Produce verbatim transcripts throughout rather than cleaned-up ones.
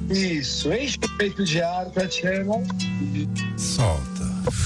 Isso, enche o peito de ar, Tatiana. Solta.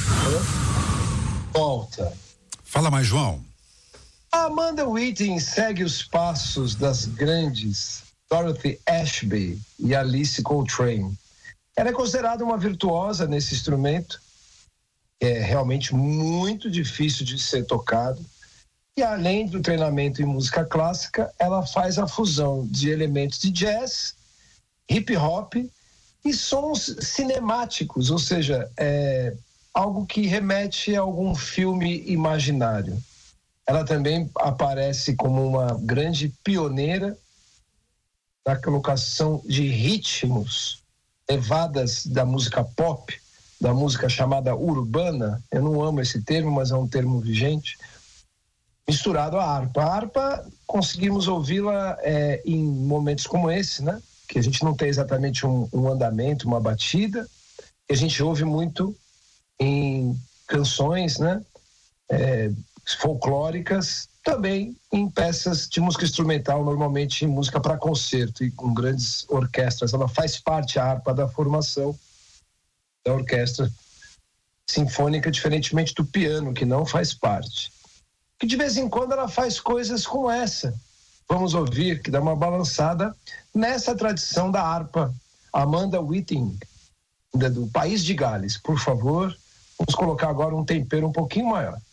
Volta. Fala mais, João. A Amanda Whiting segue os passos das grandes Dorothy Ashby e Alice Coltrane. Ela é considerada uma virtuosa nesse instrumento, que é realmente muito difícil de ser tocado. E além do treinamento em música clássica, ela faz a fusão de elementos de jazz, hip hop e sons cinemáticos, ou seja, é algo que remete a algum filme imaginário. Ela também aparece como uma grande pioneira na colocação de ritmos levadas da música pop, da música chamada urbana. Eu não amo esse termo, mas é um termo vigente, misturado à harpa. A harpa, conseguimos ouvi-la é, em momentos como esse, né? Que a gente não tem exatamente um, um andamento, uma batida, que a gente ouve muito em canções, né? É, folclóricas, também em peças de música instrumental, normalmente em música para concerto e com grandes orquestras. Ela faz parte, a harpa, da formação da orquestra sinfônica, diferentemente do piano, que não faz parte. Que de vez em quando ela faz coisas como essa. Vamos ouvir, que dá uma balançada nessa tradição da harpa. Amanda Whiting, do País de Gales, por favor. Vamos colocar agora um tempero um pouquinho maior.